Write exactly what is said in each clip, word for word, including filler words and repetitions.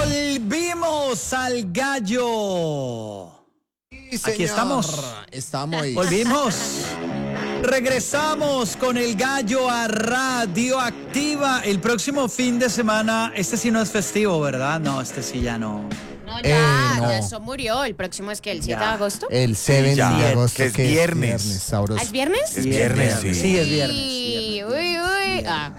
Volvimos al gallo. Sí, señor. Aquí estamos. Estamos ahí. Volvimos. Regresamos con el gallo a Radioactiva. El próximo fin de semana, este sí no es festivo, ¿verdad? No, este sí ya no. No, ya, Eh, no. ya eso murió. El próximo es que el siete de Ya. agosto. El siete Ya, de agosto, que es viernes. sabroso. ¿Ah, ¿Es viernes? Es viernes, sí. Sí, es viernes. Sí, uy, uy. Ah.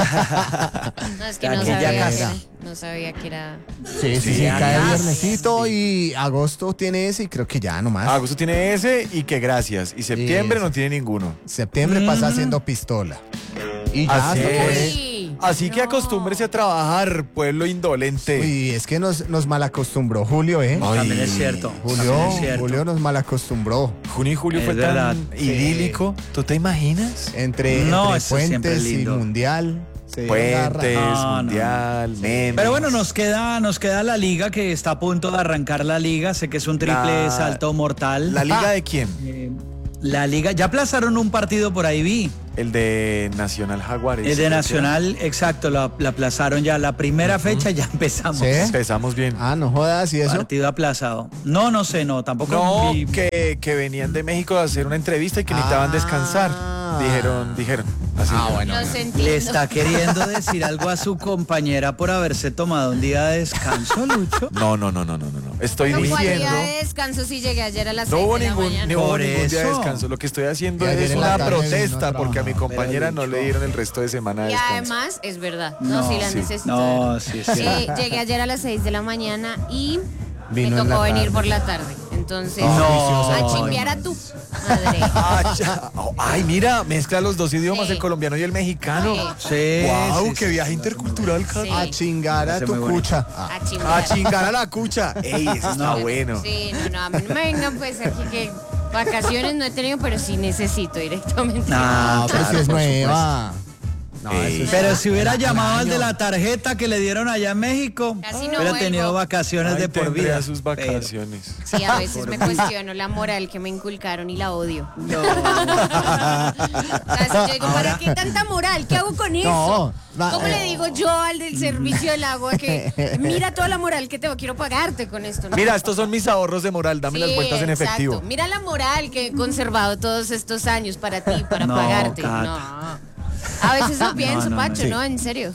No, es que Ya no que ya sabía que casi. era. No sabía que era. Sí, sí, sí, Sí, cae ya. viernesito y agosto tiene ese y creo que ya nomás. Agosto tiene ese y que gracias. Y septiembre Eso. no tiene ninguno. Septiembre pasa haciendo pistola. Y ya Así se es. fue. Uy, Así que no. acostúmbrese a trabajar, pueblo indolente. Uy, es que nos, nos malacostumbró Julio, ¿eh? Ay, También es cierto. Julio, También es cierto. Julio nos malacostumbró. Junio y julio Es fue verdad. tan idílico. ¿Tú te imaginas? Entre, No, entre eso siempre es puentes y lindo. mundial. se dio garra. Puentes, No, no, mundial, memes. Pero bueno, nos queda, nos queda la liga, que está a punto de arrancar la liga. Sé que es un triple La- salto mortal. ¿La liga Ah. de quién? Eh, la liga, ya aplazaron un partido por ahí, vi. El de Nacional Jaguares. El de Nacional, exacto, la, la aplazaron ya. La primera fecha ya empezamos. ¿Sí? Empezamos bien. Ah, no jodas, ¿y eso? Partido aplazado. No, no sé, no, tampoco No, vi. que, que venían de México a hacer una entrevista y que necesitaban Ah. descansar. Dijeron, dijeron. Así. Ah, bueno. Los Le entiendo. está queriendo decir algo a su compañera por haberse tomado un día de descanso, Lucho. No, no, no, no, no, no, no. Estoy No, ¿cuál diciendo. día de descanso si llegué ayer a las No seis hubo de la ningún, mañana? no hubo Por ningún día de eso. descanso. Lo que estoy haciendo Y ayer es en la una tarde protesta vino a porque a mi trabajar. compañera Pero, no le Lucho. dieron el resto de semana de Y descanso. además, es verdad. No, No, sí la sí. necesito. No, sí, sí. Eh, llegué ayer a las seis de la mañana y Vino me en tocó la venir tarde. por la tarde. Entonces, No. a chimbear a tu madre. Ah, ya. Oh, ay, mira, mezcla los dos idiomas, Sí. el colombiano y el mexicano. Sí. Sí, Wow, sí, qué sí, viaje sí. intercultural, Carlos. Sí. A chingar a Parece tu muy bonito. cucha. Ah. A chimbear. A chingar a la cucha. Ey, eso está No. bueno. Sí, no, no, a mí no me vengan pues aquí que vacaciones no he tenido, pero sí necesito directamente. Ah, No, pero si claro, es por nueva. No, Ey. eso es- Pero si hubiera al llamado al de año. la tarjeta que le dieron allá en México, Casi no hubiera vuelvo. tenido vacaciones Ay, de por tendría vida. sus Pero- vacaciones. Sí, a veces me cuestiono la moral que me inculcaron y la odio. No. O sea, si yo digo, ¿para qué tanta moral? ¿Qué hago con eso? No, va- ¿Cómo eh. le digo yo al del servicio del agua que mira toda la moral que tengo, quiero pagarte con esto? ¿no? Mira, estos son mis ahorros de moral, dame las Sí, vueltas en exacto. efectivo. Mira la moral que he conservado todos estos años para ti, para No, pagarte. Cata. No. A veces lo pienso, no, no, Pacho, sí. ¿no? En serio.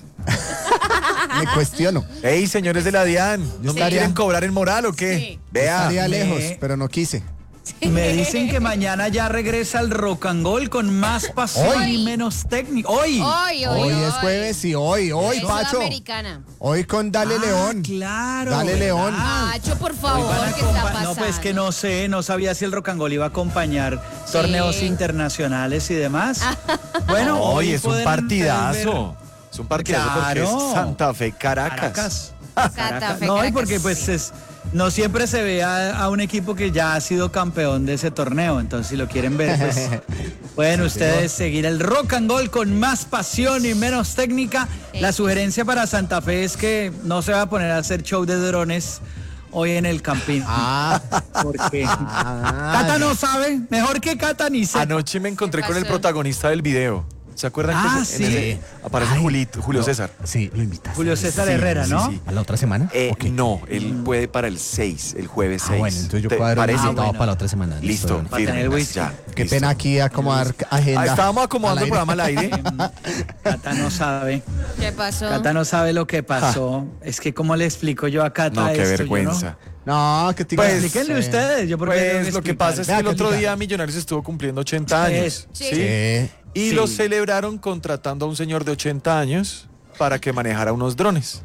Me cuestiono. Ey, señores de la DIAN, ¿no me estaría- quieren cobrar en moral o qué? Sí. Vea. Estaría me- lejos, pero no quise. Me dicen que mañana ya regresa el rock and roll con más pasión Hoy. y menos técnico. Hoy. Hoy, hoy, Hoy es jueves y hoy, hoy, Es Pacho. Sudamericana. Hoy con Dale Ah, León. Claro. Dale, León. Pacho, por Hoy favor, van a ¿qué está acompa- pasando? No, pues que no sé, no sabía si el rock and roll iba a acompañar torneos internacionales y demás. Bueno, Hoy es un pueden partidazo. Es un partidazo porque Claro. es Santa Fe, Caracas. Caracas. Santa Fe, No, y Caracas, porque pues sí. es, no siempre se ve a, a un equipo que ya ha sido campeón de ese torneo. Entonces, si lo quieren ver, pues pueden ustedes seguir el rock and roll con más pasión y menos técnica. La sugerencia para Santa Fe es que no se va a poner a hacer show de drones hoy en el Campín. Ah, Porque ah, Cata no sabe, mejor que Cata ni sepa. Anoche me encontré ¿Qué con el pasó? protagonista del video. ¿Se acuerdan Ah, que se- en sí. ese aparece Julito, Julio César? sí, lo invitas. Julio César Sí, Herrera, sí, ¿no? sí. ¿A la otra semana? Eh, Ok. No, él puede para el seis, el jueves Ah, seis. bueno, entonces yo ¿Te cuadro parece? un Ah, bueno. para la otra semana. Listo, bueno. Para tener firme, whisky. ya, Qué listo. pena aquí acomodar agenda. Ah, estábamos acomodando al el aire. programa al aire. Cata no sabe. ¿Qué pasó? Cata no sabe lo que pasó. Es que cómo le explico yo a Cata No, qué esto, yo vergüenza. No, que te Pues, Explíquenle eh, ustedes, yo porque Pues lo que pasa es que Vea, el otro Catica. día Millonarios estuvo cumpliendo ochenta años. Sí. ¿sí? Sí. Y Sí. lo celebraron contratando a un señor de ochenta años para que manejara unos drones.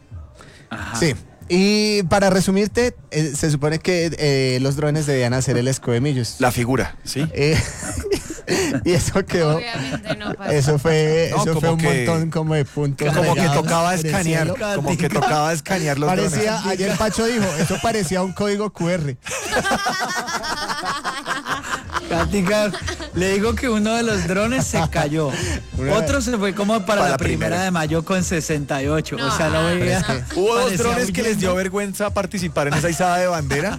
Sí. Y para resumirte, eh, se supone que eh, los drones debían hacer el escobemillos. La figura, ¿sí? Eh, y eso quedó. Obviamente no pasó. Eso fue, No, eso fue como un que- montón como de puntos. Como que regados tocaba en el escanear, cielo. como que tocaba escanear los Parecía, drones. ayer Pacho dijo, eso parecía un código Q R. Cática, Le digo que uno de los drones se cayó. Otro se fue como para, Para la la primera. primera de mayo con sesenta y ocho. No, o sea, no veía. pero es Hubo dos parecía drones que les dio huyendo. vergüenza participar en esa izada de bandera.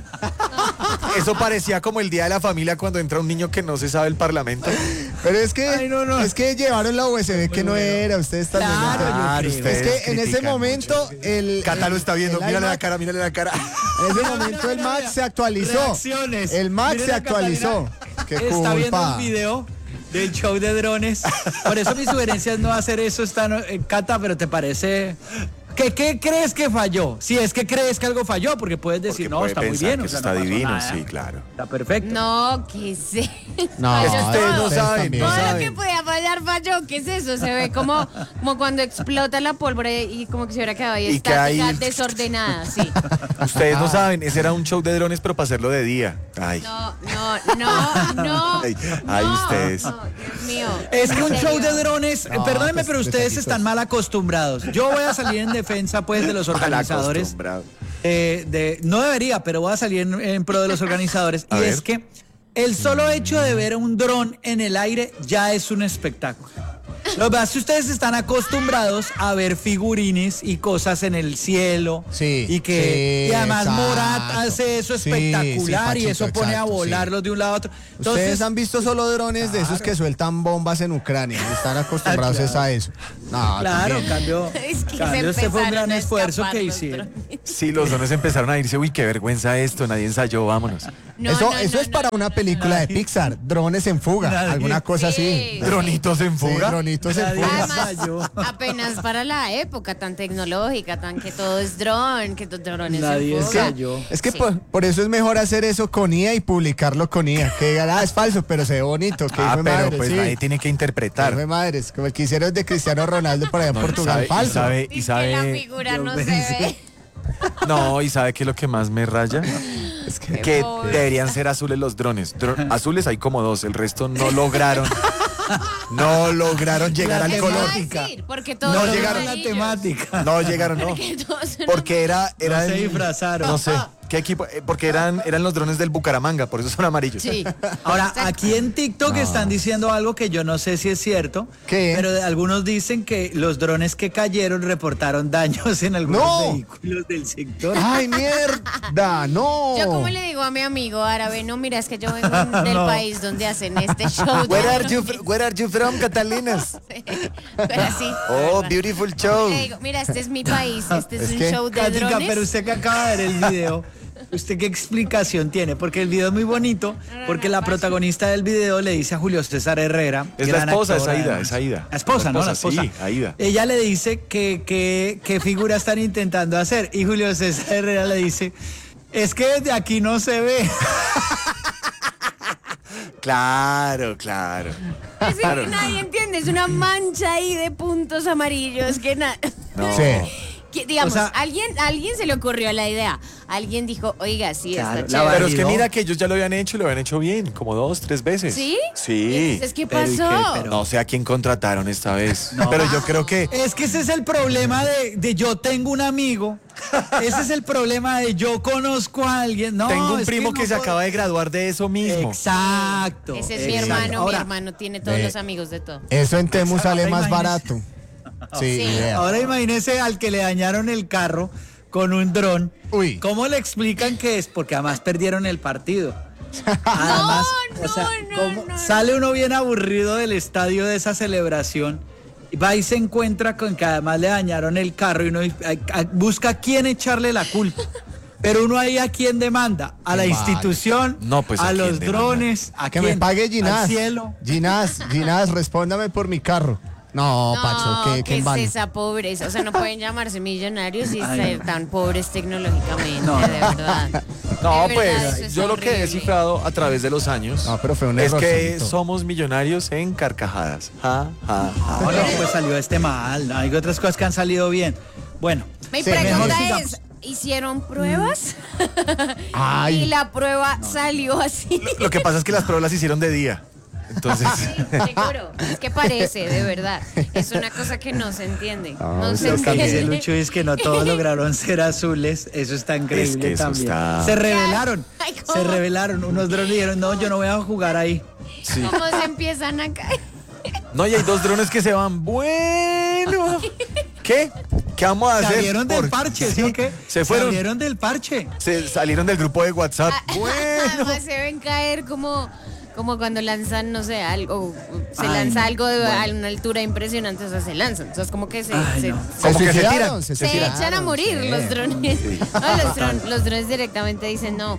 Eso parecía como el día de la familia cuando entra un niño que no se sabe el parlamento. Pero es que, Ay, no, no. es que llevaron la U S B que no era, ustedes también. Claro, yo Ah, creo. es Ustedes que en ese critican momento el Cata lo está viendo, el mírale la iMac- cara, mírale la cara. En ese momento el Mac se actualizó. Reacciones. El Mac Miren se a actualizó. Catalina, Qué Está viendo culpa. un video del show de drones. Por eso mi sugerencia es no hacer eso, está, eh, Cata, pero ¿te parece? ¿Qué, ¿Qué crees que falló? Si es que crees que algo falló, porque puedes decir, Porque no, puede está muy pensar bien. que o sea, eso está no pasó divino, nada. sí, claro. Está perfecto. No, ¿qué sé? No, Falló es que ustedes todo. no saben, también. no Todo lo saben. que podía fallar falló. ¿Qué es eso? Se ve como, como cuando explota la pólvora y como que se hubiera quedado ahí Y que ahí- estática, desordenada, sí. Ustedes no saben, ese era un show de drones, pero para hacerlo de día. Ay, No, no, no, no. Ay, ay, no, ustedes. no, Dios mío. Es que un ¿En show serio? de drones, No, perdónenme, pues, pero ustedes detallitos. están mal acostumbrados. Yo voy a salir en defensa, pues, de los mal organizadores. acostumbrado. Eh, de, no debería, pero voy a salir en, en pro de los organizadores. A y ver. es que el solo hecho de ver un dron en el aire ya es un espectáculo. Lo que pasa es que ustedes están acostumbrados a ver figurines y cosas en el cielo. Sí, Y que sí, y además exacto. Morat hace eso Sí, espectacular sí, y eso Pachito, pone exacto, a volarlos de un lado a otro. Ustedes Entonces, han visto solo drones de esos que sueltan bombas en Ucrania. Están acostumbrados Claro. a eso. No, claro, también. cambio, Es que cambio se este fue un empezaron gran a esfuerzo escapar que los hicieron. drones. Sí, los drones empezaron a irse, uy, qué vergüenza esto, nadie ensayó, vámonos. No, eso no, eso no, es para no, una no, película de Nadie- Pixar. Drones en fuga. Nadie- Alguna cosa así. Sí. ¿Dronitos en Sí, fuga? dronitos en Nadie- fuga. Además, ensayó. apenas para la época tan tecnológica, tan que todo es dron, que todo drones Nadie en fuga. ensayó. Es que Sí. por, por eso es mejor hacer eso con I A y publicarlo con I A. Que digan, ah, es falso, pero se ve bonito. Que Ah, hijo de pero madre, pues sí. nadie tiene que Hijo interpretar. de madres, como el que hicieron de Cristiano Ronaldo por allá en No, y Portugal. sabe- y falso. sabe- y Dice que la sabe, figura no Yo se pensé- ve. no, y sabe que lo que más me raya Es que- que pobre. deberían ser azules los drones. Dro- azules hay como dos, el resto no lograron, no lograron llegar La al Eso color. iba a temática. decir, porque todos No son llegaron a la amarillos. temática. No llegaron, no, Porque todos son porque era, era No se el- disfrazaron. no sé, ¿qué equipo? Eh, Porque eran, eran los drones del Bucaramanga, por eso son amarillos. Sí. Ahora, Exacto. aquí en TikTok están diciendo algo que yo no sé si es cierto, ¿Qué? pero de- algunos dicen que los drones que cayeron reportaron daños en algunos ¡No! vehículos del sector. ¡Ay, mierda! ¡No! Yo como le digo a mi amigo árabe, no, mira, es que yo vengo del No. país donde hacen este show. Where are de you, drones. fr- where are you from, Catalinas? Pero así. Oh, ¿verdad? beautiful show. Le digo, mira, este es mi país, este es, Es un que- show de Katica, drones. pero usted que acaba de ver el video, ¿usted qué explicación tiene? Porque el video es muy bonito, porque la protagonista del video le dice a Julio César Herrera. Es la gran esposa, es actor, Aida, además. es Aida. La esposa, La ¿no? La esposa, esposa. sí, Aida. Ella le dice que, que, qué figura están intentando hacer. Y Julio César Herrera le dice, es que desde aquí no se ve. Claro, claro. Es que nadie entiende, es una mancha ahí de puntos amarillos que nada. No. Sí. Que, digamos, O sea- alguien, a alguien se le ocurrió la idea. Alguien dijo, oiga, sí, Claro, está la chévere. Pero es que validó. mira que ellos ya lo habían hecho y lo habían hecho bien, como dos, tres veces. ¿Sí? Sí. Entonces, ¿qué Pero, ¿y pasó? qué? Pero- No sé a quién contrataron esta vez. Pero yo creo que Es que ese es el problema de, de yo tengo un amigo. Ese es el problema de yo conozco a alguien. No, tengo un es primo que, no se puedo- acaba de graduar de eso mismo. Exacto. Ese es mi exacto. hermano, Ahora, mi hermano tiene todos Ve. los amigos de todo. Eso en Temu sale Ahora más imagínese. barato. Sí, Sí. idea. Ahora imagínese al que le dañaron el carro con un dron. Uy. ¿Cómo le explican que es? Porque además perdieron el partido. Además, No, o sea, no, ¿cómo- no, sale uno bien aburrido del estadio de esa celebración. Y va y se encuentra con que además le dañaron el carro y uno a- a- busca a quién echarle la culpa. Pero uno ahí a quién demanda, a la Vale. institución, No, pues, a, ¿a quién los demanda? drones, a Que quién? me pague al Ginás. cielo. Ginás, Ginás, respóndame por mi carro. No, Pacho, qué, qué ¿qué es envano. esa pobreza? O sea, no pueden llamarse millonarios y Ay, ser no. tan pobres tecnológicamente, No. de verdad. No, De verdad, pues eso es yo lo que he horrible. descifrado a través de los años No, pero fue un es que errorcito. somos millonarios en carcajadas. Ja, ja, ja. No, no, pues salió este mal. Hay otras cosas que han salido bien. Bueno, Mi Sí, pregunta mejor sigamos. es, ¿hicieron pruebas? Ay. Y la prueba salió así. Lo que pasa es que las pruebas las hicieron de día. Entonces, Seguro, es que parece, de verdad. Es una cosa que no se entiende. No, No, se lo lo que dice entiende. Lucho es que no todos lograron ser azules. Eso está increíble que eso también. está- Se revelaron. Ay, Se ¿cómo? revelaron. Unos drones dijeron, no, yo no voy a jugar ahí. Sí. ¿Cómo se empiezan a caer? No, y hay dos drones que se van. Bueno. ¿Qué? ¿Qué vamos a hacer? Salieron del Por- parche, ¿sí Sí, o qué? Se fueron. Salieron del parche. Se salieron del grupo de WhatsApp. Bueno. Además se ven caer como, como cuando lanzan, no sé, algo, se Ay, lanza no. algo de Bueno. a una altura impresionante, o sea, se lanzan. Entonces como que se, Ay, se, no. se- Como que se suicidaron, tiran, se se suicidaron, echan a morir sí. los drones. No, los, dron- los drones directamente dicen no.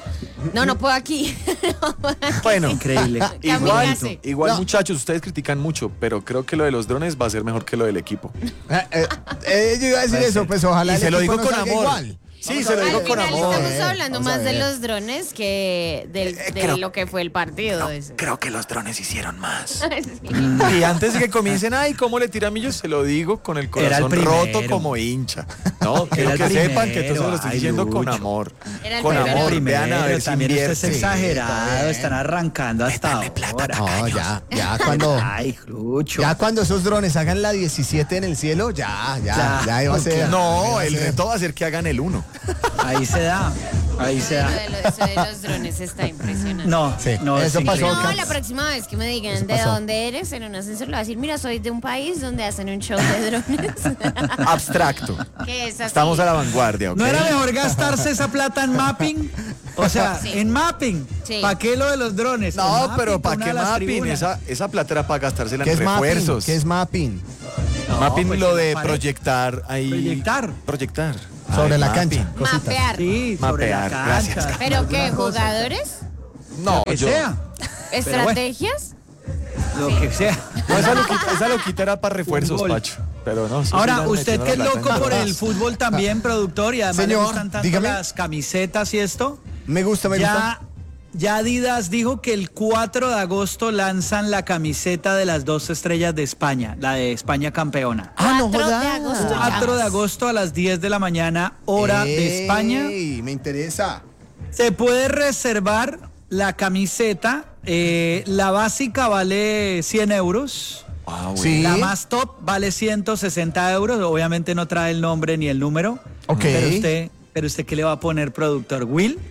No, no puedo aquí. No puedo aquí. Bueno, Increíble. igual, Kamikaze. igual No. muchachos, ustedes critican mucho, pero creo que lo de los drones va a ser mejor que lo del equipo. Eh, eh, eh, yo iba a decir Puede eso, ser. pues ojalá Y el se lo equipo digo no con salga amor. igual. Sí, Vamos se a lo ver. digo Al con final amor. estamos Eh, hablando vamos a más de ver. los drones que del- de, Eh, creo- lo que fue el partido. ese. Creo que los drones hicieron más. Sí. Y antes de que comiencen, ay, ¿cómo le tira a Millos? Se lo digo con el Era el corazón primero. roto como hincha. No, quiero el que sepan que primero, todo se lo estoy ay, diciendo con Lucho. amor. Era el Con primero. amor, Primero, vean a ver si también usted es invierte. exagerado, están arrancando hasta ahora. No, ya, ya cuando, Ay, Lucho. ya cuando esos drones hagan la diecisiete en el cielo, ya, ya, Ya, ya iba a ser. No, ya el iba a ser. reto va a ser que hagan el uno. Ahí se da. Ahí se Lo da. de, lo- eso de los drones está impresionante. No, Sí, no, eso es pasó No, increíble. acá. la próxima vez que me digan Eso de pasó. dónde eres en un ascensor, le voy a decir, mira, soy de un país donde hacen un show de drones. Abstracto. que es así. Estamos a la vanguardia, ¿ok? ¿No era mejor gastarse esa plata en mapping? O sea, Sí. en mapping. Sí. ¿Para qué lo de los drones? En No, mapping, pero ¿para una qué de las mapping? tribunas. Esa, esa plata era para gastársela ¿Qué en es mapping? refuerzos. ¿Qué es mapping? No, Mapping pues, lo en la de pared. proyectar ahí. Proyectar. Proyectar. Sobre Ay, la mapping. cancha. Cositas. Mapear. Sí, sobre la Mapear, cancha. gracias. ¿Pero qué? alguna cosa. ¿Jugadores? No, Que yo. sea. ¿Estrategias? Lo que sea. No, esa loquita, esa loquita era para refuerzos, Fútbol. Pacho. Pero no. sí, Ahora, sigan usted metiendo que es la plata loco en por el drogas. fútbol también, productor, y además Señor, le gustan tanto dígame. las camisetas y esto. Me gusta, me ya, gusta. ya Adidas dijo que el cuatro de agosto lanzan la camiseta de las dos estrellas de España, la de España campeona. Ah, no cuatro de jodas. agosto. cuatro de agosto a las diez de la mañana, hora de España. Ey, me interesa. Se puede reservar la camiseta. eh, la básica vale cien euros. Ah, bueno. Sí. La más top vale ciento sesenta euros. Obviamente no trae el nombre ni el número. Ok. Pero usted, pero usted ¿qué le va a poner, productor? ¿Will?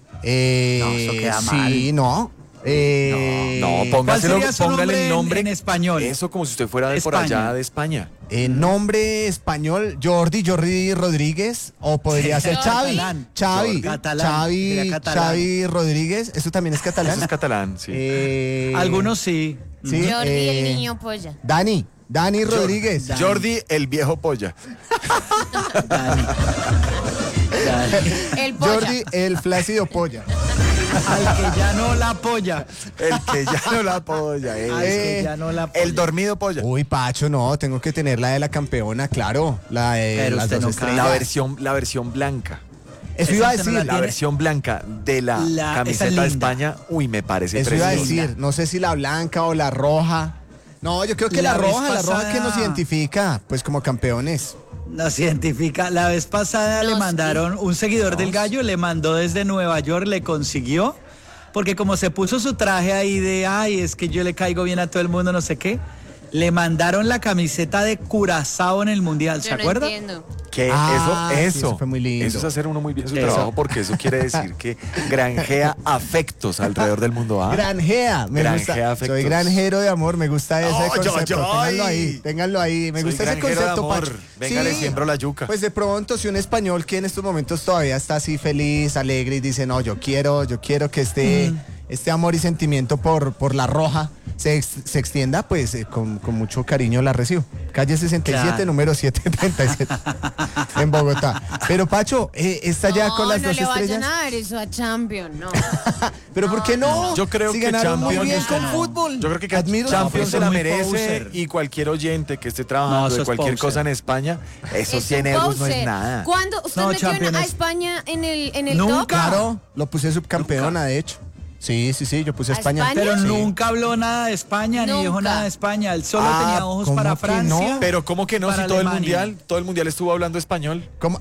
Eh, No, eso queda sí, mal. no. Eh, No, póngaselo, sería su póngale nombre el nombre en- en español? Eso como si usted fuera de por España. allá de España. En nombre español, Jordi, Jordi Rodríguez, o podría ser Jordi. Xavi. Catalán. Xavi, Jordi. Catalán, Xavi, sería catalán. Xavi Rodríguez, eso también es catalán. Eso es catalán, sí. Eh, Algunos sí. sí, Jordi, eh, el niño polla. Dani, Dani Rodríguez. Dani. Jordi, el viejo polla. Dani. Dani. El polla. Jordi, el flácido polla. Al que ya no la apoya. El que ya no la polla. eh. Al que ya no la apoya. El dormido polla. Uy, Pacho, no, tengo que tener la de la campeona, claro. La de Pero las usted dos no estrellas. La versión, la versión blanca. Eso Esa iba a usted no decir. la La tiene. versión blanca de la, La- esa camiseta es de linda. España, uy, me parece Eso iba a preciosa. decir, no sé si la blanca o la roja. No, yo creo que la, La vez roja, la roja que pasada- nos identifica, pues como campeones. Nos identifica. La vez pasada Nos le mandaron, un seguidor del gallo le mandó desde Nueva York, le consiguió, porque como se puso su traje ahí de, ay, es que yo le caigo bien a todo el mundo, no sé qué, le mandaron la camiseta de Curazao en el Mundial, ¿se Yo no acuerda? entiendo. Que Ah, eso, sí, eso, eso fue muy lindo. Eso es hacer uno muy bien su Eso. trabajo, porque eso quiere decir que granjea afectos alrededor del mundo. ¿ah? Granjea, me Granjea gusta. afectos. Soy granjero de amor, me gusta ese ¡Ay, concepto. ay, ay! Ténganlo ahí, ténganlo ahí. Me Soy gusta ese granjero de concepto, amor. Pacho. Venga, le siembro la yuca. Pues de pronto, si un español que en estos momentos todavía está así feliz, alegre y dice, no, yo quiero, yo quiero que este, este amor y sentimiento por, por la roja se, ex- se extienda, pues eh, con, con mucho cariño la recibo. Calle sesenta y siete, Claro. número setecientos treinta y siete, en Bogotá. Pero Pacho, eh, está ya no, con las no dos le estrellas. vayan a dar eso a Champion, no. Pero ¿por qué no? Yo creo si que ganaron muy Champions- bien con no. fútbol. Yo creo que Admiro Champions eso se la es muy merece poser. y cualquier oyente que esté No, trabajando eso de es cualquier poser. cosa en España, esos Es cien un euros no poser. es nada. ¿Cuándo usted No, metió en- Champions a es- España en el, en el Nunca. top? Claro, lo puse subcampeona, de hecho. Sí, sí, sí, yo puse ¿A España. España? Pero Sí. nunca habló nada de España, ni dijo Nunca. nada de España. Él solo Ah, tenía ojos ¿cómo para que no? Francia. Pero ¿cómo que no? para Si todo el Alemania. mundial, todo el mundial estuvo hablando español. ¿Cómo?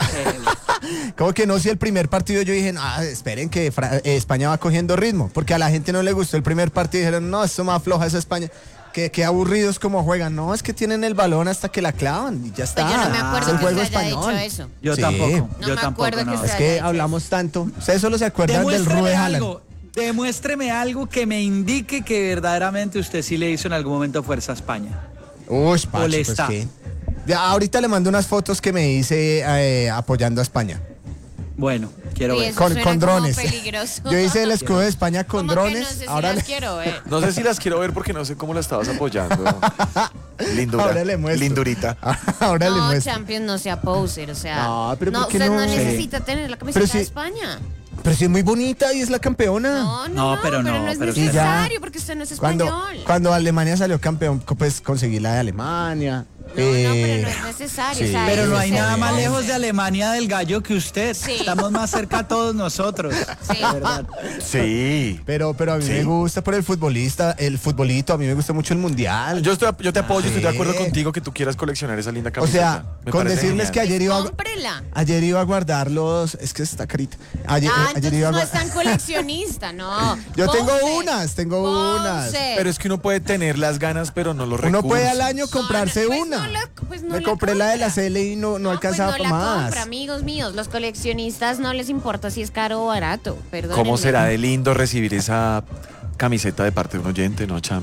¿Cómo que no? Si el primer partido yo dije, ah, esperen que Fra- eh, España va cogiendo ritmo, porque a la gente no le gustó el primer partido y dijeron, no, esto más floja es España. Que, que aburridos como juegan. No, es que tienen el balón hasta que la clavan y ya está. Pues yo no me Es acuerdo el que juego se haya español. dicho eso. Yo Sí. tampoco. No yo me tampoco. acuerdo no. que Es se que haya hablamos tanto. Ustedes solo se acuerdan del Demuéstrame Rue algo. Haaland. demuéstreme algo que me indique que verdaderamente usted sí le hizo en algún momento fuerza a España. Uy, Pacho, le pues está. qué. Ya, ahorita le mando unas fotos que me hice eh, apoyando a España. Bueno, quiero Y ver. eso Con, suena con como drones. peligroso. Yo hice el escudo de España con Como que drones. no sé si ahora, las le, quiero ver. No sé si las quiero ver porque no sé cómo la estabas apoyando. Lindura. Ahora le muestro. Lindurita. ahora le No, muestro. Champions, no sea poser, o sea. No, pero ¿por qué usted no, no? necesita tener la camiseta Pero si- de España. Pero sí es muy bonita y es la campeona. No, no, No, no, pero pero no, no, es pero sí. necesario porque usted no es Cuando, español. cuando Alemania salió campeón, pues conseguí la de Alemania. No, Eh, no, pero no es necesario. sí. o sea, Pero no es hay ser nada más poser. lejos de Alemania del gallo que usted. Sí. Estamos más cerca todos nosotros. Sí. La verdad. Sí. Pero, pero a mí Sí. me gusta por el futbolista, el futbolito, a mí me gusta mucho el mundial. Yo, estoy, yo te apoyo, estoy de Sí. acuerdo contigo que tú quieras coleccionar esa linda o camiseta. sea, Me con parece decirles genial. que ayer iba, a, Cómprela. ayer iba a guardar los, es que está carita. Ayer, Ah, eh, ayer entonces iba a no gua- es tan coleccionista, no. Yo tengo Ponce. unas, tengo unas. Ponce. Pero es que uno puede tener las ganas, pero no los recursos. Uno puede al año comprarse No, no, pues una. no la- pues no me la compré la de la compra. C L y no, no, No, alcanzaba pues no para la más. compra, amigos míos. Los coleccionistas no les importa si es caro o barato. Perdón. ¿Cómo será de lindo recibir esa camiseta de parte de un oyente, no, Cham?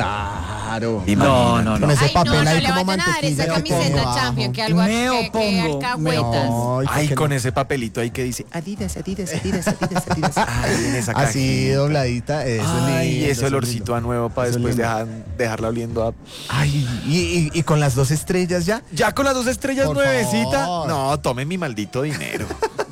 Claro. Imagínate. No, no, Con no. ese Ay, papel no, no ahí le como vayan a dar mantequilla esa que tiene camiseta abajo. Champion, que algo Me que, que opongo, me alcahuetas. No, ¿y por Ay, qué con no? ese papelito ahí que dice Adidas, Adidas, Adidas, Adidas, Adidas. Ay, en esa Así cajita. dobladita, eso es Ay, lindo, ese eso es olorcito lindo. a nuevo para Eso es después lindo. dejar, dejarla oliendo a... Ay, y, y- y con las dos estrellas ya. Ya con las dos estrellas Por nuevecita. favor. No, tome mi maldito dinero.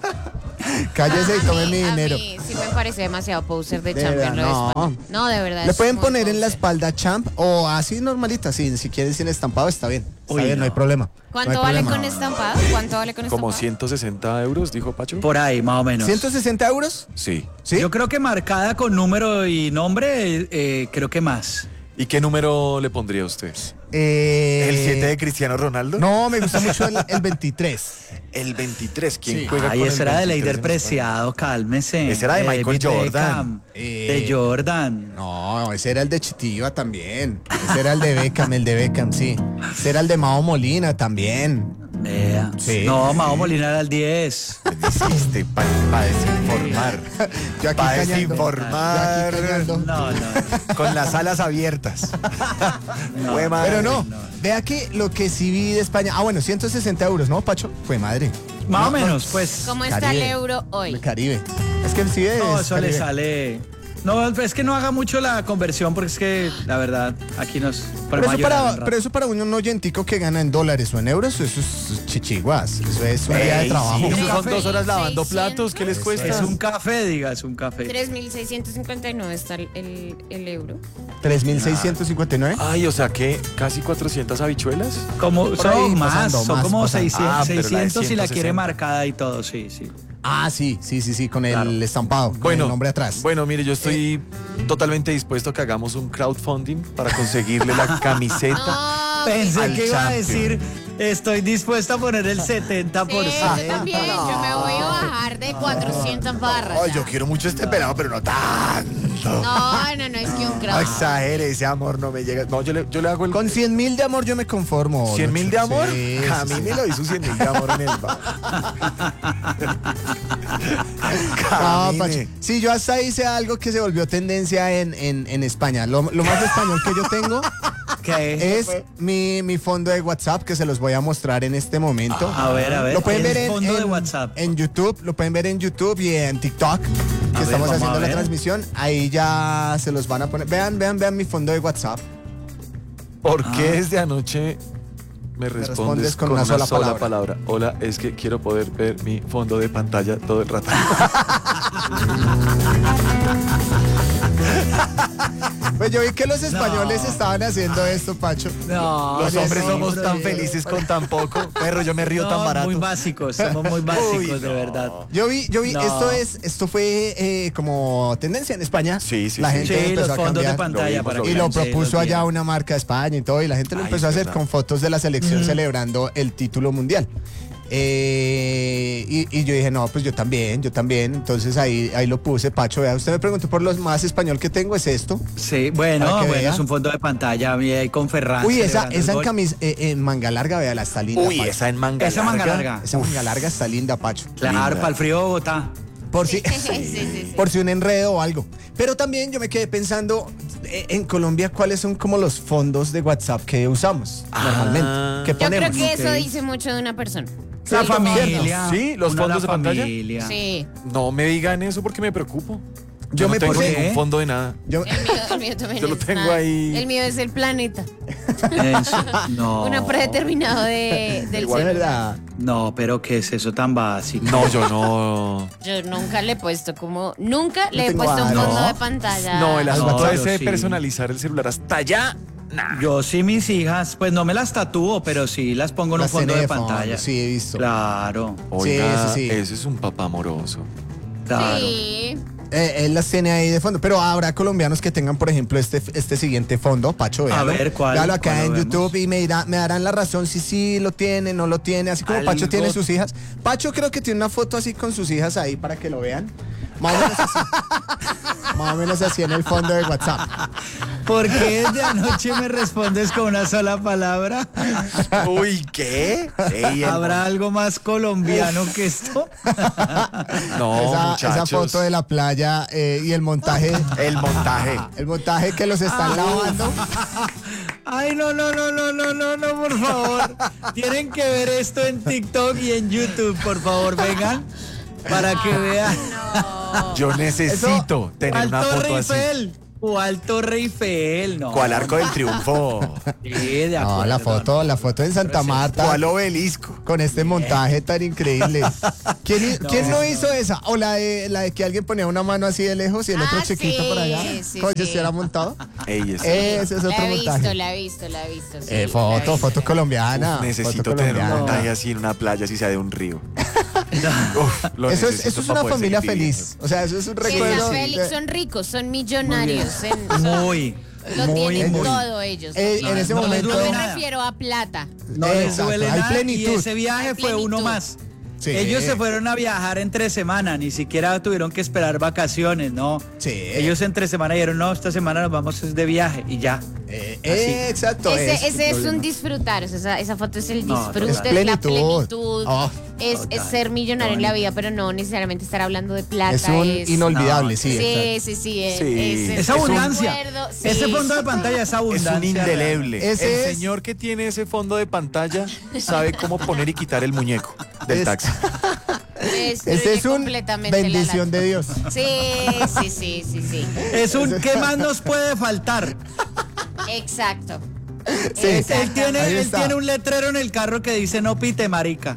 Cállese y A tome mí- mi a dinero. mí sí me parece demasiado poser de, De Champion. verdad, lo de no. España. No, de verdad. Le es pueden muy poner en la poser. espalda champ o así normalita, sí, si quieren sin estampado está bien. Está Uy, bien, no. no. hay problema. ¿Cuánto no hay vale problema. con estampado? ¿Cuánto vale con Como estampado? ciento sesenta euros, dijo Pacho. Por ahí, más o menos. ¿ciento sesenta euros? Sí. ¿Sí? Yo creo que marcada con número y nombre, eh, creo que más. ¿Y qué número le pondría usted? Eh, ¿El siete de Cristiano Ronaldo? No, me gusta mucho el, el veintitrés. El veintitrés. ¿Quién Sí. juega Ay, con el ese era de veintitrés Leider en España? Preciado, cálmese. Ese era de Michael David Jordan. Beckham, Eh. De Jordan. No, ese era el de Chitiva también. Ese era el de Beckham, el de Beckham, sí. Ese era el de Mao Molina también. Vea. Sí. No, Mao Molina era el diez. Me hiciste para desinformar. Yo aquí Para cañando. desinformar. Yo aquí cañando. No, no. Con las alas abiertas. No. Fue madre. Pero no, no. vea que lo que sí vi de España. Ah, bueno, ciento sesenta euros, ¿no, Pacho? Fue madre. Más No, o menos, pues. ¿Cómo está Caribe. el euro hoy? El Caribe. Es que sí es. No, eso le Caribe. sale. No, es que no haga mucho la conversión porque es que, la verdad, aquí nos. Pero eso, ponemos a llorar un para, rato. pero eso para un oyentico que gana en dólares o en euros, eso es chichiguas. Eso es un día de Ey, trabajo. sí, Un eso son café. dos horas lavando seiscientos. platos. ¿Qué les cuesta? Es un café, diga, es un café. tres mil seiscientos cincuenta y nueve está el, el, el euro. tres mil seiscientos cincuenta y nueve. Ay, o sea que casi cuatrocientas habichuelas. Como, Por ahí, son más, pasando, son más, como pasando. seiscientos, Ah, pero la de seiscientos si la ciento quiere sesenta. marcada y todo, sí, sí. Ah, sí, sí, sí, sí, con el Claro. estampado, con Bueno, el nombre atrás. Bueno, mire, yo estoy totalmente dispuesto a que hagamos un crowdfunding para conseguirle la camiseta. No, Pensé al que iba a champion. decir, estoy dispuesta a poner el setenta por sí, ciento. yo también. Yo me voy a bajar de cuatrocientas barras. Ay, ya. yo quiero mucho este pelado, pero no tanto. No, no, no, es que un No crowd. exagere, ese amor no me llega. No, yo le, yo le hago el... Con cien mil de amor yo me conformo. ¿cien mil de amor? Sí, sí, Camínelo y sus cien mil de amor en el bar. No, Camine. Pacho. Sí, yo hasta hice algo que se volvió tendencia en, en, en España. Lo, lo más español que yo tengo ¿Qué? es mi, mi fondo de WhatsApp, que se los voy a mostrar en este momento. A ver, a ver. Lo pueden el ver en, fondo de en- WhatsApp. en YouTube, lo pueden ver en YouTube y en TikTok, que ver, estamos vamos haciendo a la ver. transmisión. Ahí ya se los van a poner. Vean, vean, vean mi fondo de WhatsApp. ¿Por Ah. qué desde anoche me respondes, respondes con, con una una, sola sola, palabra? palabra? Hola, es que quiero poder ver mi fondo de pantalla todo el rato. Pues yo vi que los españoles estaban haciendo esto, Pacho. No, Los no, hombres no, somos no, tan no. felices con tan poco. Perro, yo me río No, tan barato. muy básicos, somos muy básicos, Uy, de no. verdad. Yo vi, yo vi, No. esto es, esto fue eh, como tendencia en España. Sí, sí, La sí. gente Sí, empezó los a fondos de cambiar. pantalla Lo para vimos, que Y lo sí, propuso los allá vieron. una marca de España y todo, y la gente lo Ay, empezó a es hacer verdad. con fotos de la selección Mm. celebrando el título mundial. Eh, y, y yo dije, no, pues yo también, yo también. Entonces ahí, ahí lo puse, Pacho. Vea, usted me preguntó por lo más español que tengo, es esto. Sí, bueno, Para que bueno, vea. es un fondo de pantalla ahí con Ferran. Uy, esa, celebrando el esa en, gol. camis, eh, en manga larga, vea, la está linda. Uy, Pacho. esa en manga Esa manga larga. Esa manga larga está linda, Pacho. Claro, linda. para el frío de Bogotá. Por si, Sí, sí, sí, sí. por si un enredo o algo. Pero también yo me quedé pensando, eh, en Colombia, ¿cuáles son como los fondos de WhatsApp que usamos normalmente? ¿Qué Yo creo ponemos? que eso Ok. dice mucho de una persona. La Sí, familia. ¿Sí? ¿Los Uno, fondos la de pantalla? familia. Sí. No me digan eso porque me preocupo. Yo Yo me no tengo puse- ningún fondo de nada. Yo, El mío, el mío también Yo lo es tengo nada. ahí. El mío es el planeta. Eso, no. Uno predeterminado de, del igual, celular. ¿verdad? No, pero ¿qué es eso tan básico? No, yo no. Yo nunca le he puesto como, nunca le he tengo puesto un algo. fondo No. de pantalla. No, el No, asunto yo ese de sí. personalizar el celular hasta allá. Nah. Yo sí, mis hijas, pues no me las tatúo, pero sí las pongo en un Las fondo tiene de de fondo, pantalla. sí, he visto. Claro, Oiga, sí, sí. ese es un papá amoroso. claro. Sí. Eh, él las tiene ahí de fondo, pero habrá colombianos que tengan, por ejemplo, este, este siguiente fondo, Pacho, véalo. ver, ¿cuál? Véalo acá ¿Cuál en lo vemos? YouTube y me, dirá- me darán la razón si sí lo tiene, no lo tiene, así como Pacho Algo- tiene sus hijas. Pacho creo que tiene una foto así con sus hijas ahí para que lo vean. Más o menos así. Más o menos así en el fondo de WhatsApp. ¿Por qué de anoche me respondes con una sola palabra? Uy, ¿qué? Ey, el ¿Habrá algo más colombiano que esto? No, esa, muchachos. esa foto de la playa eh, y el montaje. El montaje. El montaje que los están lavando. Ay, no, no, no, no, no, no, no, por favor. Tienen que ver esto en TikTok y en YouTube, por favor, vengan. Para que vean. No. Yo necesito tener ¿Cuál una Torre foto así. Eiffel? ¿Cuál Torre Eiffel? No. ¿Cuál arco del triunfo? Sí, de No, acuerdo. la foto, la foto en Santa Marta. ¿Cuál obelisco? Con este montaje tan increíble. ¿Quién, hi- ¿quién no hizo esa? O la de, la de que alguien ponía una mano así de lejos y el otro Ah, chiquito sí, por allá. sí, Como si sí. estuviera montado. Ey, ese- Ese es La otro he visto, montaje. la he visto, la he visto. sí, Eh, la he foto, visto. foto colombiana. Uf, necesito foto tener un colombiana. montaje así en una playa, así sea de un río. Uf, lo Eso es, necesito eso es para una poder familia seguir viviendo. feliz. O sea, eso es un Sí, recuerdo. están de- feliz, son ricos, son millonarios. en- Muy, lo muy, tienen muy. todo ellos. lo Eh, en tienen ese todo. momento- No me nada. refiero a plata. No les Exacto, duele hay nada plenitud. y ese viaje Hay fue uno plenitud. más. Sí. Ellos se fueron a viajar entre semana, ni siquiera tuvieron que esperar vacaciones, ¿no? Sí. Ellos entre semana dijeron, no, esta semana nos vamos de viaje y ya. Eh, Así. eh, exacto. Ese, es. ese es problema. un disfrutar, o sea, esa, esa foto es el No, disfrute, total. es la Plenitud. plenitud, Oh, es, es ser millonario en la vida, pero no necesariamente estar hablando de plata. Es un es- inolvidable, No, sí. Sí, exacto. sí, sí, es, Sí. es- Es abundancia. recuerdo, sí. Ese fondo de pantalla es Es abundancia. un indeleble. Ese el es- señor que tiene ese fondo de pantalla sabe cómo poner y quitar el muñeco del Es- taxi. Destruye Ese es un completamente la bendición lata. de Dios. Sí, sí, sí, sí, sí. Es un, ¿qué más nos puede faltar? Exacto. Sí. Él tiene, Ahí él está. tiene un letrero en el carro que dice no pite marica.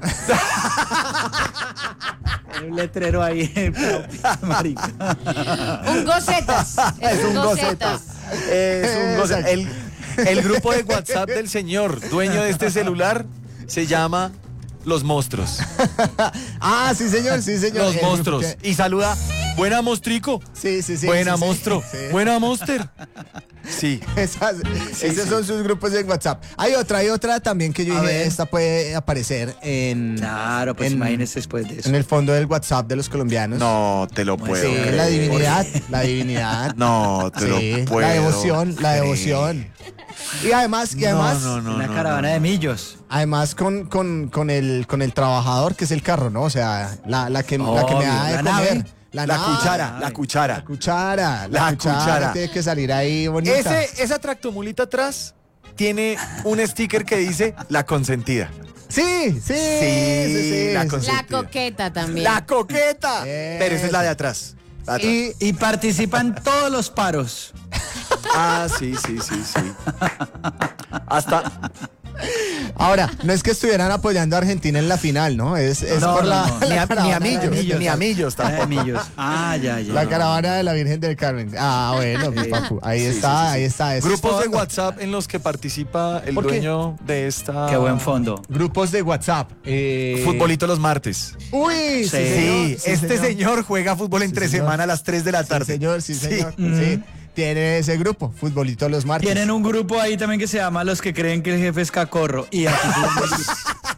Hay un letrero ahí, no pite marica. Un gocetas. Es, Es un un gocetas. Es un goce- Exacto. el, el grupo de WhatsApp del señor, dueño de este celular, se llama Los Monstruos. Ah, sí, señor, sí, señor. Los El- Monstruos. que- Y saluda, buena mostrico. Sí, sí, sí. Buena sí, sí. monstruo. Sí. Buena monster. Sí. Esas- esos son sus grupos de WhatsApp. Hay otra, hay otra también que yo A dije, ver. esta puede aparecer en, Claro, pues En- imagínese después de eso. en el fondo del WhatsApp de los colombianos. No te lo puedo Sí, creer. la divinidad, la divinidad. No te Sí, lo puedo la devoción, la creer. devoción. Y además, y además, No, no, Una no, caravana no. de millos. además con, con, con el con el trabajador que es el carro, ¿no? O sea, la, la que, la que me Obvio, da de la comer. nave. La, La nave, cuchara, la La cuchara. cuchara, la, La cuchara, cuchara. tiene que salir ahí bonita. Ese, esa tractomulita atrás tiene un sticker que dice la consentida. Sí, sí, sí, sí, la sí. cons- La Sentido. coqueta también. La coqueta. Eso. Pero esa es la de atrás. La de atrás. Y, y participan todos los paros. Ah, sí, sí, sí, sí. Hasta Ahora, no es que estuvieran apoyando a Argentina en la final, ¿no? Es, es No, por no, la, no. la ni, a, caravana ni de amillos, la Virgen ni del amillos Ah, de tampoco. millos. Ah, ya, ya. La caravana de la Virgen del Carmen. Ah, bueno, mi papu. Ahí Sí, está, sí, sí, sí. ahí está. Eso es Grupos de todo. WhatsApp en los que participa el ¿Por qué? dueño de esta. Qué buen fondo. Grupos de WhatsApp. eh, Futbolito los martes. Uy, sí, Sí, señor, Sí, sí, este señor. juega fútbol entre señor. semana a las tres de la tarde. Sí, señor, sí, señor. Sí. Tiene ese grupo, Futbolito los martes. Tienen un grupo ahí también que se llama Los que creen que el jefe es cacorro. Y aquí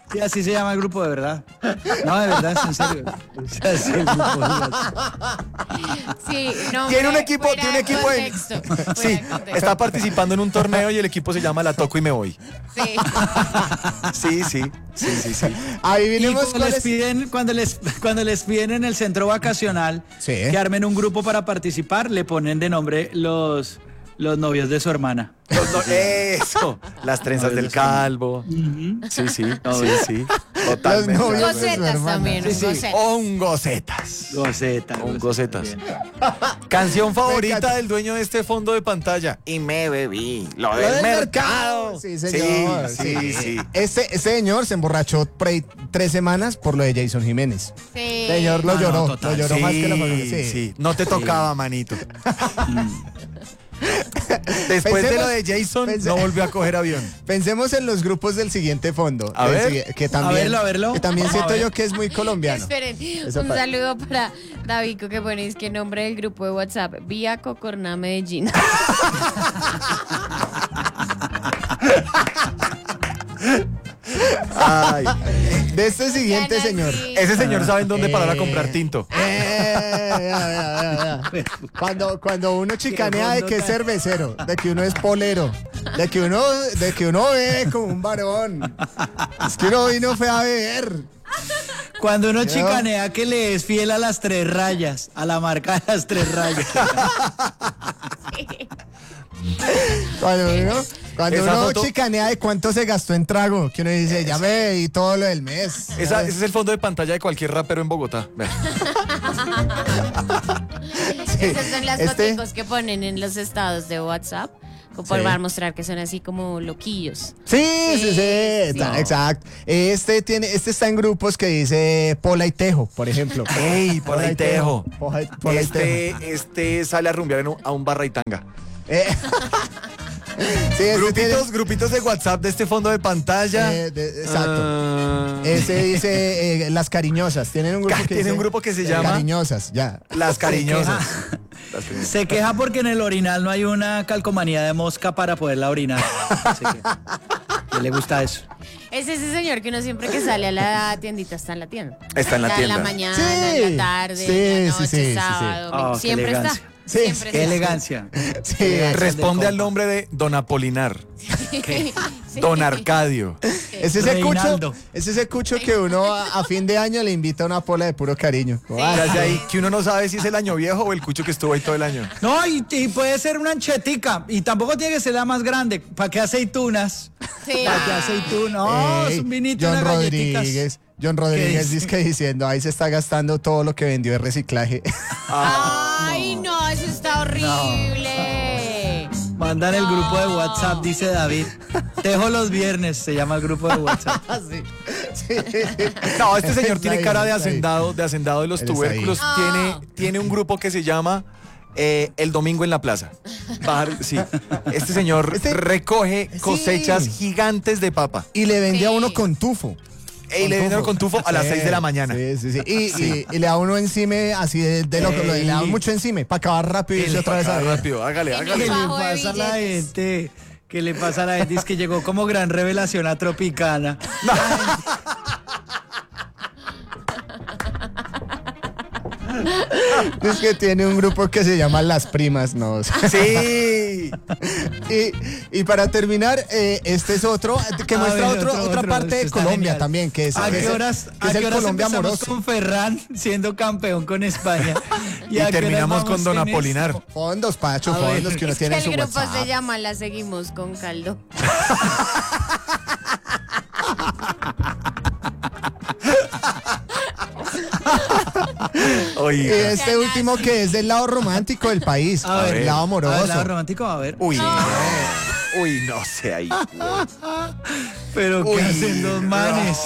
Sí, así se llama el grupo, de verdad. No, de verdad, es en serio. Es así el grupo de WhatsApp. Sí, no, Tiene un fuera- equipo, fuera tiene un de equipo en... contexto, fuera Sí, de contexto. está participando en un torneo y el equipo se llama La Toco y Me Voy. Sí. Sí, sí, sí, sí, sí. Ahí Y vinimos cuando con les piden, cuando les, cuando les piden en el centro vacacional Sí. que armen un grupo para participar, le ponen de nombre los, los novios de su hermana. Los no- eso, las trenzas No, del eso sí. calvo. Sí, sí, Todo sí, eso. sí. Totalmente. Los novios. de su Gocetas hermana. también, Sí, sí. gocetas. Hongocetas. Goceta. Un goceta, gocetas. bien. Canción favorita encanta. del dueño de este fondo de pantalla. Y me bebí lo Lo del, del mercado. mercado. Sí, señor. Sí, sí, sí. Este, este señor se emborrachó por ahí tres semanas por lo de Jason Jiménez. Sí. Señor lo Ah, no, lloró, total. lo lloró Sí, más que la familia. Sí. sí. No te tocaba, manito. Después de Pensemos- lo de Jason, pense- no volvió a coger avión. Pensemos en los grupos del siguiente fondo. A Del ver. sigui- que también, A verlo, a verlo. Que también Vamos a siento ver. yo que es muy colombiano. Esperen, Esa un parte. saludo para Davico que ponéis que nombre del grupo de WhatsApp, Vía Cocorná Medellín. Ay, De este siguiente Gana, señor. sí. ese señor sabe en dónde parar a Eh. comprar tinto. Eh, vea, vea, vea, vea. Cuando, cuando uno chicanea de que es cervecero, de que uno es polero, de que uno, de que uno ve como un varón. Es que uno vino fue a beber. Cuando uno chicanea que le es fiel a las tres rayas, a la marca de las tres rayas. Cuando uno, cuando Esa uno foto- chicanea de cuánto se gastó en trago, que uno dice, ya me bebí todo lo del mes. Esa- ese es el fondo de pantalla de cualquier rapero en Bogotá. Vea. Esas son las Este- fotos que ponen en los estados de WhatsApp, como Sí. para mostrar que son así como loquillos. Sí, sí, sí, Sí, está- sí. exacto. Este tiene, este está en grupos que dice Pola y Tejo, por ejemplo. ¡Ey, por ahí tejo! Pola y- Pola y Tejo. Este, este sale a rumbear en un- a un barra y tanga. Eh, sí, este Grupitos, tiene- grupitos de WhatsApp de este fondo de pantalla. eh, de- exacto. Ah, Ese dice eh, Las Cariñosas. Tienen un grupo que Tiene dice, un grupo que se eh, llama- Cariñosas, ya. las cariñosas. Se queja porque en el orinal no hay una calcomanía de mosca para poderla orinar. Así que, que le gusta eso. Es ese señor que uno siempre que sale a la tiendita está en la tienda. Está en la Está en la tienda. mañana, Sí, en la tarde, sí, en la sí, noche, sí, sí, sí. sábado, domingo. Oh, qué siempre está. elegancia. Sí, Siempre Qué está. elegancia. Sí, Responde de al compa. nombre de Don Apolinar, Sí. Don Arcadio. es ese cucho, Reinaldo. es ese cucho que uno a, a fin de año le invita una pola de puro cariño. Como, ah, Ya de ahí que uno no sabe si es el año viejo o el cucho que estuvo ahí todo el año. No, y, y puede ser una anchetica. Y tampoco tiene que ser la más grande. ¿Para qué aceitunas? Sí. ¿Para qué aceitunas? No, ey, es un vinito, John unas galletitas. Rodríguez. John Rodríguez dice? dice que diciendo, ahí se está gastando todo lo que vendió de reciclaje. Ay, no, eso está horrible. Mandan el grupo de WhatsApp, dice David. Tejo los viernes, se llama el grupo de WhatsApp. Sí, sí. No, este señor Está tiene ahí, cara de está ahí. hacendado, de hacendado de los Él está ahí. tubérculos. Ah. Tiene, tiene un grupo que se llama eh, El Domingo en la Plaza. Bajar- sí. Este señor Este- recoge Sí. cosechas gigantes de papa. Y le vendía a Sí. uno con tufo. Y le vienen con tufo a las Sí, seis de la mañana. Sí, sí, sí. Y, y- y le da uno encima así de, de loco, Ey. le da mucho encima para acabar rápido y irse otra vez a Ah, ver. rápido, hágale, En ¿Qué hágale. le Bajo de pasa a la billetes. gente? ¿Qué le pasa a la gente? Es que llegó como gran revelación a Tropicana. Es que tiene un grupo que se llama Las Primas, no. Sí. Y, y para terminar, eh, este es otro que A muestra ver, otro- otro, otra otro, parte este de está Colombia genial. también, que es, ¿A que qué es- horas, que a es qué el horas Colombia empezamos amoroso. con Ferran siendo campeón con España? Y a qué horas terminamos vamos con Don en Apolinar. esto? Fondos, Pacho, A ver. fondos que uno Es que tiene en el su grupo WhatsApp. se llama La Seguimos con Caldo. Y Oye. este último que es del lado romántico del país, A ver, el lado A amoroso. ver, lado romántico, a ver. Uy, no. Uy, no sé ahí. Pero ¿qué Uy, hacen dos manes?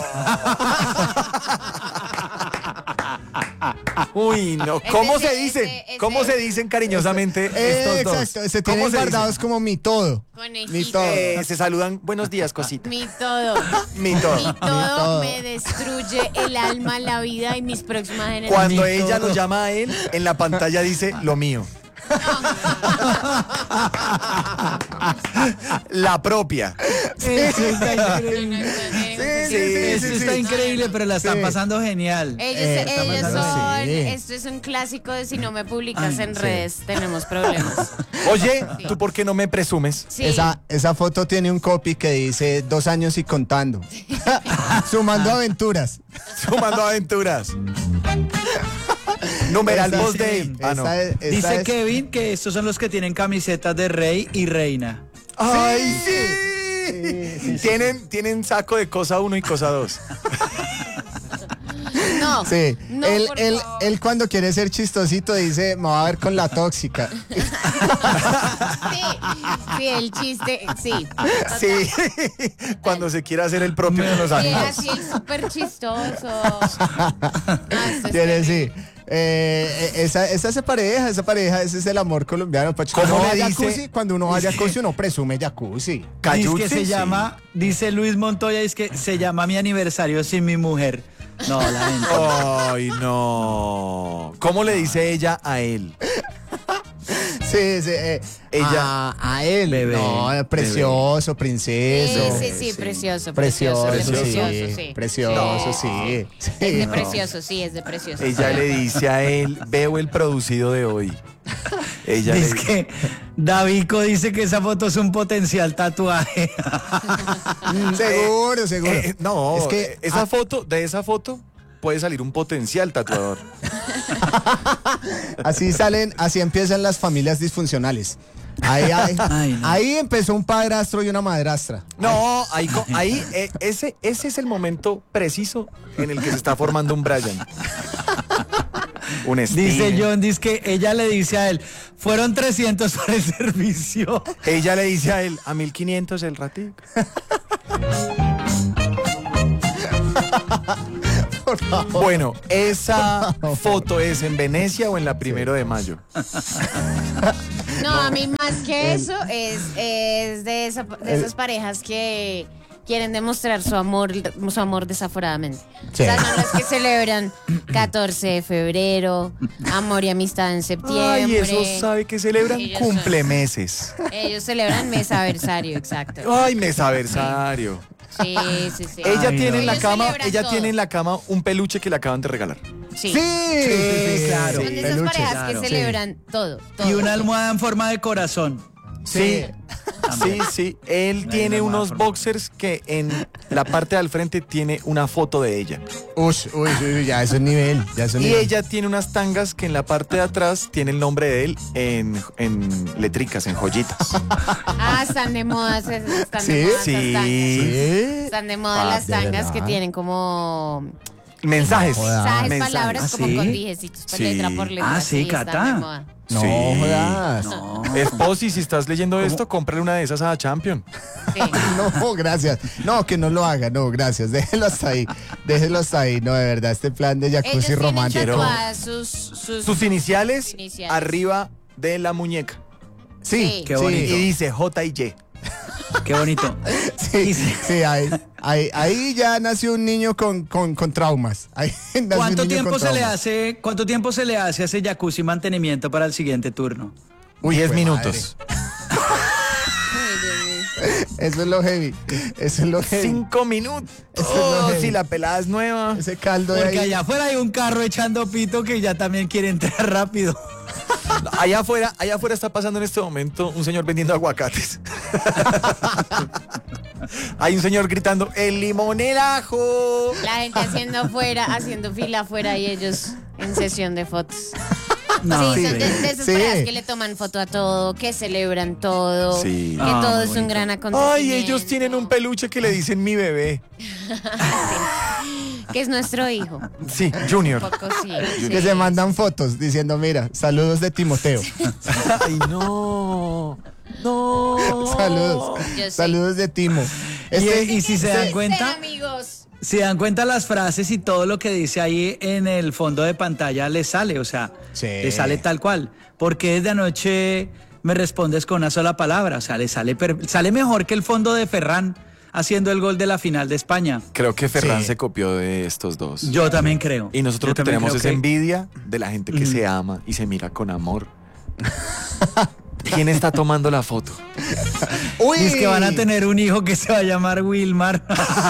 Uy, no. ¿Cómo Ese- se dicen? ese- ese- ¿Cómo se dicen cariñosamente Eh, estos dos? exacto, se ¿Cómo tienen se guardados dicen? como mi todo. Conejito. Mi todo. Eh, se saludan. Buenos días, cosita. Mi todo. Mi todo. Mi todo todo. me destruye el alma, la vida y mis próximas generaciones. Cuando Mi ella todo. lo llama a él, en la pantalla dice lo mío. La propia. Eso está increíble. No, no, no, Sí, sé sí, si- Esto sí, está sí. increíble, pero la están Sí. pasando genial. Ellos, Eh, está ellos pasando, son, sí. esto es un clásico de si no me publicas Ay, en sí. redes, tenemos problemas. Oye, Sí. ¿tú por qué no me presumes? Sí. Esa, esa foto tiene un copy que dice dos años y contando. Sumando aventuras. Sumando aventuras. Numeral Esa- post day. Ah, no. esa es- esa Dice es- Kevin que estos son los que tienen camisetas de rey y reina. ¡Ay, sí! Sí, sí, sí. Tienen, tienen saco de cosa uno y cosa dos. No, Sí, no, él, por él, favor. él cuando quiere ser chistosito dice, me va a ver con la tóxica. Sí, sí, el chiste, sí. Sí, cuando se quiere hacer el propio de los Sí, amigos. así es súper chistoso. Ah, esto es Quiere terrible. decir, eh, esa, esa, esa pareja, esa pareja, ese es el amor colombiano. Pacho. ¿Cómo Cuando uno le va a dice? jacuzzi, cuando uno va a jacuzzi, uno presume jacuzzi. Dice Cayuchi, que se sí. llama, dice Luis Montoya, es que se llama mi aniversario sin mi mujer. No, la gente. Ay, no. ¿Cómo le dice ella a él? Sí, sí, eh, Ella- a, a él. Bebé, no, precioso, Sí, princeso. sí, sí, precioso, Precioso, precioso, sí, precioso, sí. precioso, Sí. sí. Sí, Es de no. precioso, sí, es de precioso. Ella le dice a él, veo el producido de hoy. Ella le Dice dice, que Davico dice que esa foto es un potencial tatuaje. Seguro, seguro. eh, no, es que eh, esa ah, foto, de esa foto puede salir un potencial tatuador. así salen, así empiezan las familias disfuncionales. Ahí, ahí, Ay, no. ahí empezó un padrastro y una madrastra. No, ahí, co- ahí eh, ese, ese es el momento preciso en el que se está formando un Brian. Un Dice Steven. John, dice que ella le dice a él, fueron trescientos para el servicio. Ella le dice a él, a mil quinientos el ratico. Por favor. Bueno, ¿esa foto es en Venecia o en la primero de mayo? No, a mí más que eso es, es de, esa- de esas parejas que quieren demostrar su amor, su amor desaforadamente. Sí. O sea, son los que celebran catorce de febrero, amor y amistad en septiembre. Ay, eso sabe que celebran Ellos son- cumplemeses. Ellos celebran mesaversario, exacto. Ay, mesaversario. Sí, sí, sí. Ella Ay, tiene no. en la Ellos cama, celebran ella todo. tiene en la cama un peluche que le acaban de regalar. Sí. Sí, sí, sí, claro. Son de esas peluches. parejas claro. que celebran todo, todo. Y una almohada en forma de corazón. Sí, sí, sí. Él tiene no, unos por- boxers que en la parte de al frente tiene una foto de ella. Uy, uy, uy, ya es un nivel, ya es un Y nivel. ella tiene unas tangas que en la parte de atrás tiene el nombre de él en, en letricas, en joyitas. Ah, están de moda, están Sí, de moda sí. esas tangas. Sí. Están de moda Ah, las de tangas verdad. que tienen como Mensajes. Joda. mensajes, Mensajes. palabras ¿Ah, como sí? con dijecitos, Sí. letra por letra. Ah, sí, están Cata. de moda. No Sí. jodas. No. Esposi, si estás leyendo esto, cómprale una de esas a Champion. Sí. No, gracias. No, que no lo haga, no, gracias. Déjelo hasta ahí. Déjelo hasta ahí. No, de verdad, este plan de Ellos jacuzzi tienen romántico. tatuadas sus, sus, Sus iniciales, Iniciales. arriba de la muñeca. Sí, Sí. Qué sí, bonito. Y dice J y Y. Qué bonito. Sí, sí, ahí, ahí, ahí ya nació un niño con, con, con traumas. Ahí nació un ¿Cuánto niño tiempo con se le traumas. hace, cuánto tiempo se le hace a ese jacuzzi mantenimiento para el siguiente turno? Uy, diez jue minutos. Ay, Dios mío. madre. Eso es lo heavy. Eso es lo heavy. Cinco minutos. Eso es lo Oh, heavy. si la pelada es nueva. Ese caldo de Porque ahí. allá afuera hay un carro echando pito que ya también quiere entrar rápido. Allá afuera, allá afuera está pasando en este momento un señor vendiendo aguacates. Hay un señor gritando, ¡el limón, el ajo! La gente haciendo afuera, haciendo fila afuera y ellos en sesión de fotos. No, sí, sí. son de, de esas Sí. parejas que le toman foto a todo, que celebran todo, Sí. que Ah, todo muy es un bonito. gran acontecimiento. Ay, ellos tienen un peluche que le dicen mi bebé. Que es nuestro hijo. Sí, Un Junior. poco sí. Que sí. se mandan fotos diciendo, mira, saludos de Timoteo. Ay, no. No. Saludos. Yo sé. Saludos de Timo. Y, Este- y si se dan Sí, cuenta, amigos. si dan cuenta las frases y todo lo que dice ahí en el fondo de pantalla le sale, o sea, Sí. le sale tal cual. Porque desde anoche me respondes con una sola palabra, o sea, le sale, per- sale mejor que el fondo de Ferran haciendo el gol de la final de España. Creo que Ferran Sí. se copió de estos dos. Yo también creo. Y nosotros Yo lo que también tenemos creo es que- envidia de la gente que se ama y se mira con amor. ¿Quién está tomando la foto? Uy, Y es que van a tener un hijo que se va a llamar Wilmar.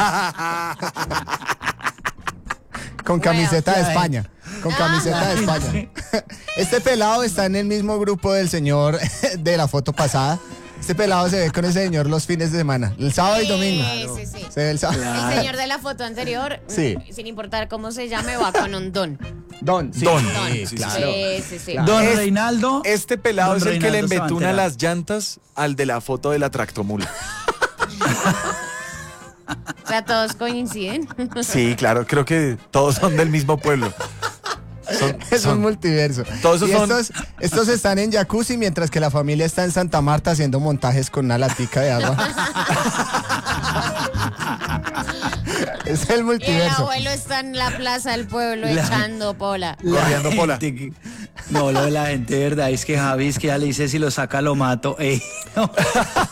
con camiseta de Bueno. España. Con camiseta de España. Este pelado está en el mismo grupo del señor de la foto pasada. Este pelado se ve con ese señor los fines de semana, el sábado y domingo. Sí, sí, sí. Se ve el sábado. El señor de la foto anterior, Sí. sin importar cómo se llame, va con un don. Don, sí. Don. Don. Sí, sí, claro. Sí, sí, sí. Don Es- Reinaldo. Este pelado Don es el que le Reinaldo se va a embetuna enterar. las llantas al de la foto de la tractomula. O sea, todos coinciden. Sí, claro, creo que todos son del mismo pueblo. Son- Es son- un multiverso. Todos esos Y son- estos, estos están en jacuzzi mientras que la familia está en Santa Marta haciendo montajes con una latica de agua. Es el Y el multiverso. abuelo está en la plaza del pueblo La- echando pola. La Corriendo pola. gente que- No, lo de la gente, de verdad, es que Javi, es que ya le dice si lo saca lo mato. Ey, no.